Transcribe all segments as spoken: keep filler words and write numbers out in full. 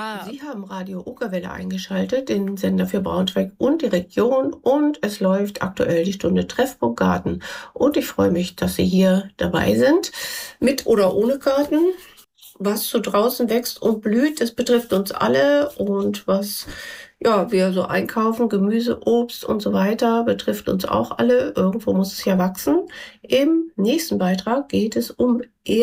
Ah, Sie haben Radio Okerwelle eingeschaltet, den Sender für Braunschweig und die Region. Und es läuft aktuell die Stunde Treffpunkt Garten. Und ich freue mich, dass Sie hier dabei sind, mit oder ohne Garten. Was so draußen wächst und blüht, das betrifft uns alle. Und was ja, wir so einkaufen, Gemüse, Obst und so weiter, betrifft uns auch alle. Irgendwo muss es ja wachsen. Im nächsten Beitrag geht es um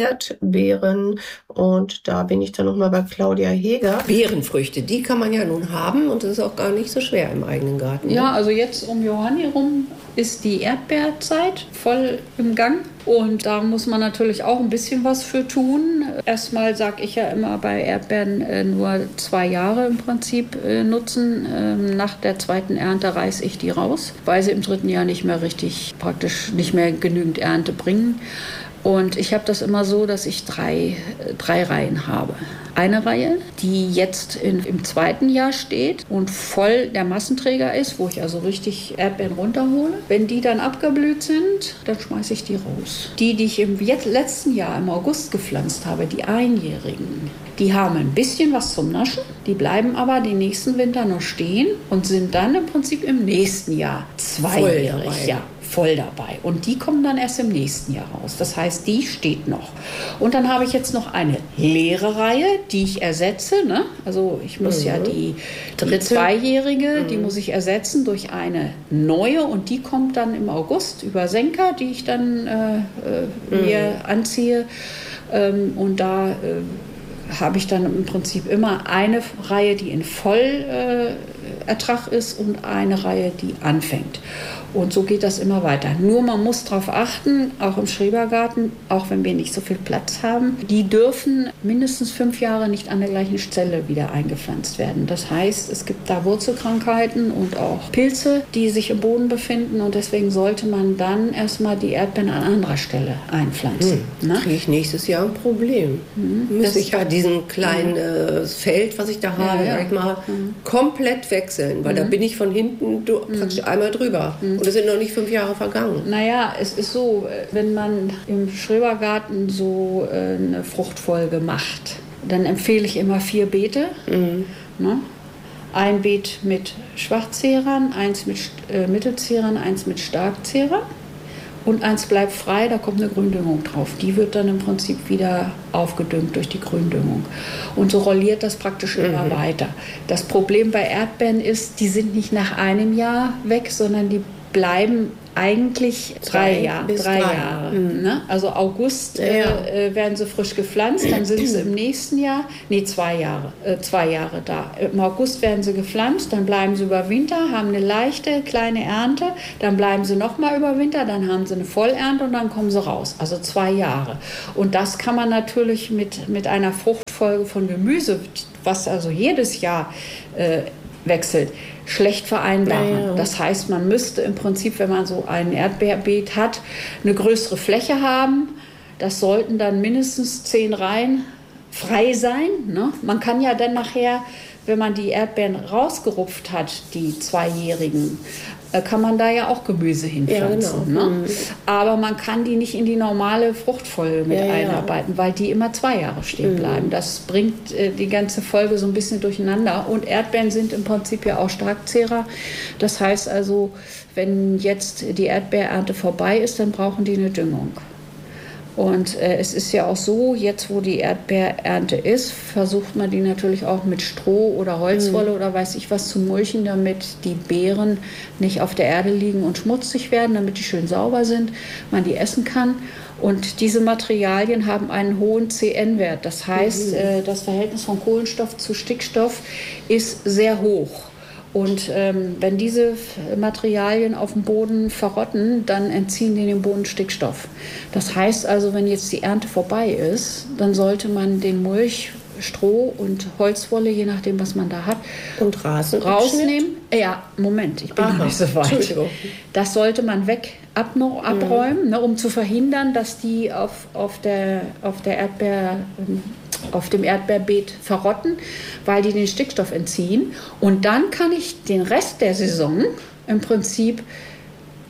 Erdbeeren. Und da bin ich dann nochmal bei Claudia Heger. Beerenfrüchte, die kann man ja nun haben und das ist auch gar nicht so schwer im eigenen Garten. Ja, also jetzt um Johanni rum ist die Erdbeerzeit voll im Gang. Und da muss man natürlich auch ein bisschen was für tun. Erstmal sage ich ja immer bei Erdbeeren äh, nur zwei Jahre im Prinzip äh, nutzen. Ähm, nach der zweiten Ernte reiße ich die raus, weil sie im dritten Jahr nicht mehr richtig, praktisch nicht mehr genügend Ernte bringen. Und ich habe das immer so, dass ich drei, drei Reihen habe. Eine Reihe, die jetzt in, im zweiten Jahr steht und voll der Massenträger ist, wo ich also richtig Erdbeeren runterhole. Wenn die dann abgeblüht sind, dann schmeiße ich die raus. Die, die ich im jetzt, letzten Jahr im August gepflanzt habe, die Einjährigen, die haben ein bisschen was zum Naschen. Die bleiben aber den nächsten Winter noch stehen und sind dann im Prinzip im nächsten Jahr zweijährig. Ja. Voll dabei. Und die kommen dann erst im nächsten Jahr raus. Das heißt, die steht noch. Und dann habe ich jetzt noch eine leere Reihe, die ich ersetze. Ne? Also ich muss mhm. ja die, die zweijährige, mhm. die muss ich ersetzen durch eine neue. Und die kommt dann im August über Senker, die ich dann äh, äh, mhm. mir anziehe. Ähm, und da äh, habe ich dann im Prinzip immer eine Reihe, die in Vollertrag äh, ist und eine Reihe, die anfängt. Und so geht das immer weiter. Nur man muss darauf achten, auch im Schrebergarten, auch wenn wir nicht so viel Platz haben, die dürfen mindestens fünf Jahre nicht an der gleichen Stelle wieder eingepflanzt werden. Das heißt, es gibt da Wurzelkrankheiten und auch Pilze, die sich im Boden befinden. Und deswegen sollte man dann erstmal die Erdbeeren an anderer Stelle einpflanzen. Hm, kriege ich nächstes Jahr ein Problem. Hm, Müsste ich ja diesen kleinen äh, Feld, was ich da habe, ja, ja. Ich mal hm. komplett wechseln. Weil hm. da bin ich von hinten du, hm. praktisch einmal drüber. Hm. Und es sind noch nicht fünf Jahre vergangen. Naja, es ist so, wenn man im Schrebergarten so eine Fruchtfolge macht, dann empfehle ich immer vier Beete. Mhm. Ne? Ein Beet mit Schwachzehrern, eins mit äh, Mittelzehrern, eins mit Starkzehrern. Und eins bleibt frei, da kommt eine Gründüngung drauf. Die wird dann im Prinzip wieder aufgedüngt durch die Gründüngung. Und so rolliert das praktisch mhm. immer weiter. Das Problem bei Erdbeeren ist, die sind nicht nach einem Jahr weg, sondern die bleiben eigentlich drei, drei, Jahr, bis drei, drei Jahre. Mhm. Ne? Also August ja, ja. Äh, werden sie frisch gepflanzt, dann sind sie im nächsten Jahr, nee, zwei Jahre, äh, zwei Jahre da. Im August werden sie gepflanzt, dann bleiben sie über Winter, haben eine leichte kleine Ernte, dann bleiben sie nochmal über Winter, dann haben sie eine Vollernte und dann kommen sie raus. Also zwei Jahre. Und das kann man natürlich mit, mit einer Fruchtfolge von Gemüse, was also jedes Jahr äh, wechselt, schlecht vereinbaren. Ja, ja. Das heißt, man müsste im Prinzip, wenn man so ein Erdbeerbeet hat, eine größere Fläche haben. Das sollten dann mindestens zehn Reihen frei sein. Ne? Man kann ja dann nachher, wenn man die Erdbeeren rausgerupft hat, die zweijährigen, kann man da ja auch Gemüse hinpflanzen. Ja, genau. Ne? Aber man kann die nicht in die normale Fruchtfolge mit ja, einarbeiten, ja. weil die immer zwei Jahre stehen bleiben. Mhm. Das bringt äh, die ganze Folge so ein bisschen durcheinander. Und Erdbeeren sind im Prinzip ja auch Starkzehrer. Das heißt also, wenn jetzt die Erdbeerernte vorbei ist, dann brauchen die eine Düngung. Und äh, es ist ja auch so, jetzt wo die Erdbeerernte ist, versucht man die natürlich auch mit Stroh oder Holzwolle mhm. oder weiß ich was zu mulchen, damit die Beeren nicht auf der Erde liegen und schmutzig werden, damit die schön sauber sind, man die essen kann. Und diese Materialien haben einen hohen C N-Wert. Das heißt, mhm. äh, das Verhältnis von Kohlenstoff zu Stickstoff ist sehr hoch. Und ähm, wenn diese Materialien auf dem Boden verrotten, dann entziehen die dem Boden Stickstoff. Das heißt also, wenn jetzt die Ernte vorbei ist, dann sollte man den Mulch, Stroh und Holzwolle, je nachdem, was man da hat, und Rasen rausnehmen. Ja, Moment, ich bin Aha, noch nicht so weit. Das sollte man weg abno- abräumen, mhm. ne, um zu verhindern, dass die auf, auf, der, auf der Erdbeer... auf dem Erdbeerbeet verrotten, weil die den Stickstoff entziehen. Und dann kann ich den Rest der Saison im Prinzip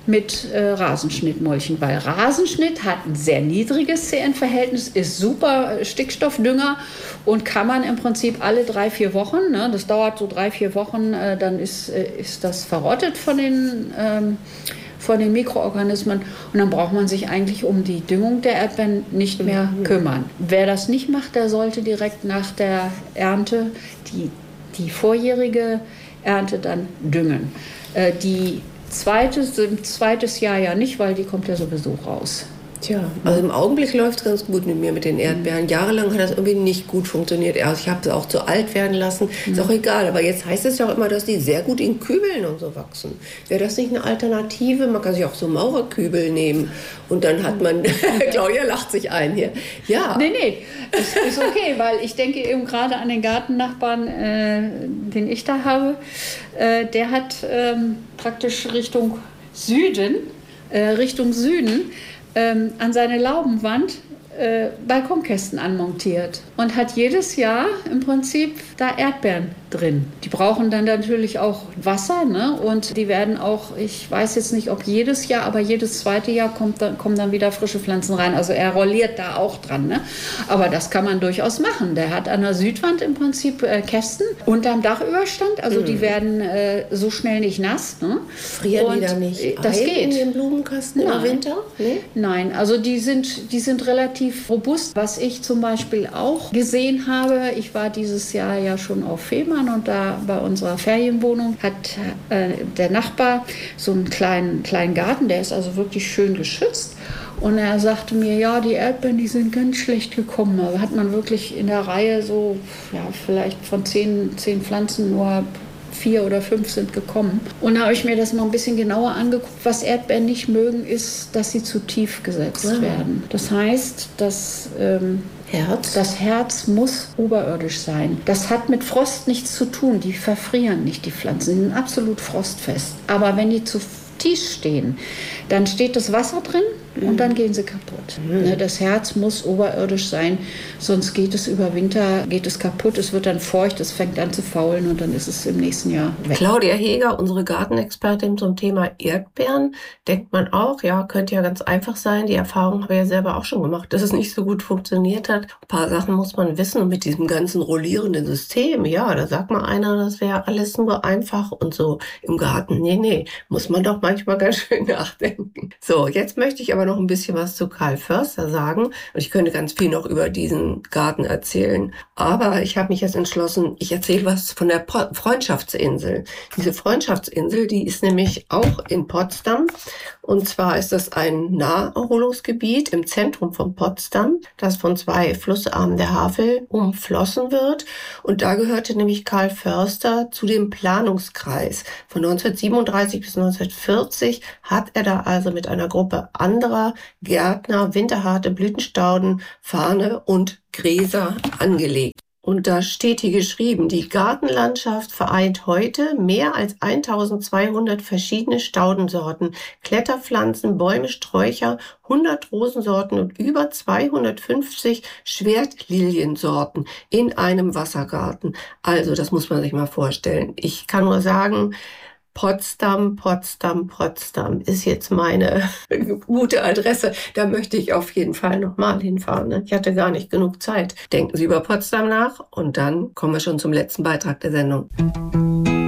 mit äh, Rasenschnittmulchen, weil Rasenschnitt hat ein sehr niedriges C N-Verhältnis, ist super Stickstoffdünger und kann man im Prinzip alle drei, vier Wochen, ne, das dauert so drei, vier Wochen, äh, dann ist, äh, ist das verrottet von den, ähm, von den Mikroorganismen und dann braucht man sich eigentlich um die Düngung der Erdbeeren nicht mehr kümmern. Wer das nicht macht, der sollte direkt nach der Ernte die, die vorjährige Ernte dann düngen. Äh, die zweite, zweites Jahr ja nicht, weil die kommt ja sowieso raus. Tja, also im Augenblick läuft es ganz gut mit mir mit den Erdbeeren. Jahrelang hat das irgendwie nicht gut funktioniert. Also ich habe es auch zu alt werden lassen. Mhm. Ist auch egal. Aber jetzt heißt es ja auch immer, dass die sehr gut in Kübeln und so wachsen. Wäre das nicht eine Alternative? Man kann sich auch so Maurerkübel nehmen. Und dann hat man, Claudia lacht sich ein hier. Ja. Nee, nee, ist, ist okay, weil ich denke eben gerade an den Gartennachbarn, äh, den ich da habe. Äh, der hat ähm, praktisch Richtung Süden, äh, Richtung Süden, Ähm, an seine Laubenwand äh, Balkonkästen anmontiert und hat jedes Jahr im Prinzip da Erdbeeren drin. Die brauchen dann natürlich auch Wasser, ne? Und die werden auch, ich weiß jetzt nicht, ob jedes Jahr, aber jedes zweite Jahr kommt dann, kommen dann wieder frische Pflanzen rein. Also er rolliert da auch dran, ne? Aber das kann man durchaus machen. Der hat an der Südwand im Prinzip äh, Kästen unterm Dachüberstand, also mhm. die werden äh, so schnell nicht nass. Ne? Frieren und die da nicht das ein geht. in den Blumenkasten Nein. im Winter? Nee? Nein, also die sind, die sind relativ robust. Was ich zum Beispiel auch gesehen habe, ich war dieses Jahr ja schon auf Fehmarn und da bei unserer Ferienwohnung hat äh, der Nachbar so einen kleinen, kleinen Garten, der ist also wirklich schön geschützt. Und er sagte mir, ja, die Erdbeeren, die sind ganz schlecht gekommen. Da hat man wirklich in der Reihe so, ja, vielleicht von zehn, zehn Pflanzen nur vier oder fünf sind gekommen. Und da habe ich mir das mal ein bisschen genauer angeguckt. Was Erdbeeren nicht mögen, ist, dass sie zu tief gesetzt ja. werden. Das heißt, dass ähm, Herz. das Herz muss oberirdisch sein. Das hat mit Frost nichts zu tun. Die verfrieren nicht, die Pflanzen. Die sind absolut frostfest. Aber wenn die zu tief stehen, dann steht das Wasser drin und dann gehen sie kaputt. Mhm. Das Herz muss oberirdisch sein, sonst geht es über Winter, geht es kaputt, es wird dann feucht, es fängt an zu faulen und dann ist es im nächsten Jahr weg. Claudia Heger, unsere Gartenexpertin zum Thema Erdbeeren, denkt man auch, ja, könnte ja ganz einfach sein. Die Erfahrung habe ich ja selber auch schon gemacht, dass es nicht so gut funktioniert hat. Ein paar Sachen muss man wissen und mit diesem ganzen rollierenden System, ja, da sagt mal einer, das wäre alles nur einfach und so im Garten. Nee, nee, muss man doch manchmal ganz schön nachdenken. So, jetzt möchte ich aber noch ein bisschen was zu Karl Förster sagen. Und ich könnte ganz viel noch über diesen Garten erzählen. Aber ich habe mich jetzt entschlossen, ich erzähle was von der po- Freundschaftsinsel. Diese Freundschaftsinsel, die ist nämlich auch in Potsdam. Und zwar ist das ein Naherholungsgebiet im Zentrum von Potsdam, das von zwei Flussarmen der Havel umflossen wird. Und da gehörte nämlich Karl Förster zu dem Planungskreis. Von neunzehnhundertsiebenunddreißig bis neunzehnhundertvierzig hat er da also mit einer Gruppe anderer Gärtner winterharte Blütenstauden, Farne und Gräser angelegt. Und da steht hier geschrieben, die Gartenlandschaft vereint heute mehr als eintausendzweihundert verschiedene Staudensorten, Kletterpflanzen, Bäume, Sträucher, hundert Rosensorten und über zweihundertfünfzig Schwertliliensorten in einem Wassergarten. Also, das muss man sich mal vorstellen. Ich kann nur sagen, Potsdam, Potsdam, Potsdam ist jetzt meine gute Adresse. Da möchte ich auf jeden Fall nochmal hinfahren. Ne? Ich hatte gar nicht genug Zeit. Denken Sie über Potsdam nach und dann kommen wir schon zum letzten Beitrag der Sendung.